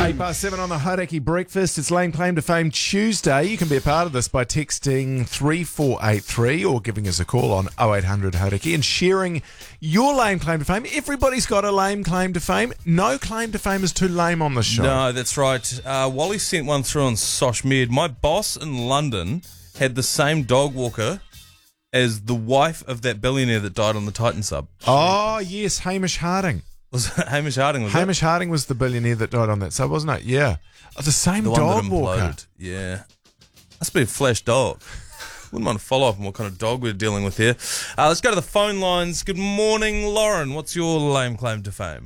8:07 on the Hauraki Breakfast. It's Lame Claim to Fame Tuesday. You can be a part of this by texting 3483 or giving us a call on 0800 Hauraki and sharing your lame claim to fame. Everybody's got a lame claim to fame. No claim to fame is too lame on the show. No, that's right. Wally sent one through on Sosh Med. My boss in London had the same dog walker as the wife of that billionaire that died on the Titan sub. Oh, yes, Hamish Harding. Was it Hamish Harding? Was Hamish Harding was the billionaire that died on that sub, wasn't it? Yeah. Oh, the same the one dog that walker. imploded. Yeah. Must be a flash dog. Wouldn't mind to follow up on what kind of dog we're dealing with here. Let's go to the phone lines. Good morning, Lauren. What's your lame claim to fame?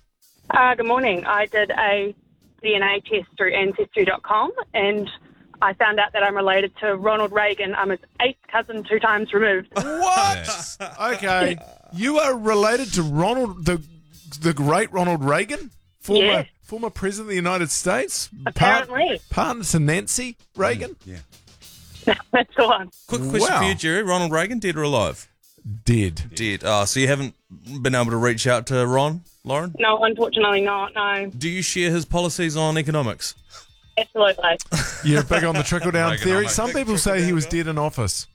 Good morning. I did a DNA test through Ancestry.com and I found out that I'm related to Ronald Reagan. I'm his 8th cousin 2 times removed. What? Okay. You are related to Ronald, the great Ronald Reagan? Yes. Former president of the United States? Apparently. Partner to Nancy Reagan? Yeah. That's the one. Quick question Wow. for you, Jerry. Ronald Reagan, dead or alive? Dead. Dead. So you haven't been able to reach out to Ron, Lauren? No, unfortunately not, no. Do you share his policies on economics? Absolutely. You're big on the trickle-down theory. Reaganomics. Some people say he was dead in office.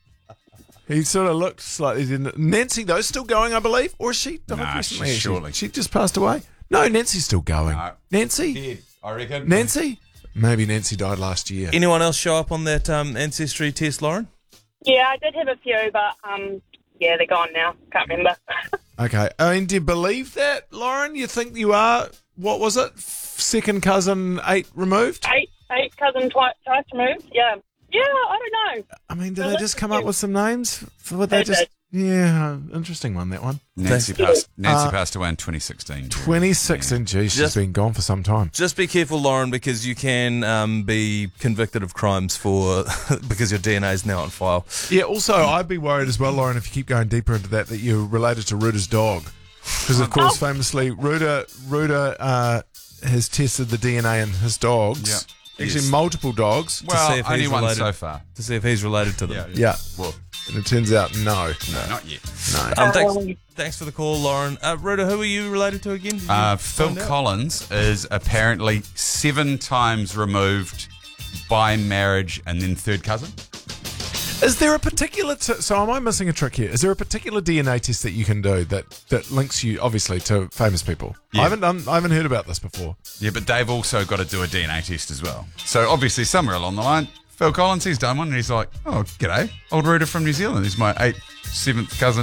He sort of looked slightly dead. Nancy, though, still going, I believe? Or is she died Nah, recently? she's surely. She just passed away? No, Nancy's still going. No. Nancy? Dead, I reckon. Nancy? Maybe Nancy died last year. Anyone else show up on that ancestry test, Lauren? Yeah, I did have a few, but yeah, they're gone now. Can't remember. Okay. I mean, do you believe that, Lauren? You think you are, what was it, second cousin 8 removed? Eight cousin twice removed. Yeah. Yeah, I don't know. I mean, did they just come up with some names? Would they They just... did. Yeah, interesting one, that one. Nancy passed away in 2016. 2016, geez, she's Just- been gone for some time. Just be careful, Lauren, because you can be convicted of crimes for because your DNA is now on file. Yeah, also, I'd be worried as well, Lauren, if you keep going deeper into that you're related to Ruta's dog. Because, of course, famously, Ruta has tested the DNA in his dogs. Yeah. Actually, Yes. multiple dogs. see Well, if only he's one related. so far. To see if he's related to them. Yeah. Well, And it turns out, no. not yet. Thanks for the call, Lauren. Ruta, who are you related to again? Did you Phil find out? Collins is apparently 7 times removed by marriage and then third cousin. Is there a particular... so am I missing a trick here? Is there a particular DNA test that you can do that links you, obviously, to famous people? Yeah. I haven't heard about this before. Yeah, but they've also got to do a DNA test as well. So obviously somewhere along the line, Phil Collins, he's done one and he's like, oh, g'day, old Ruta from New Zealand. He's my 7th cousin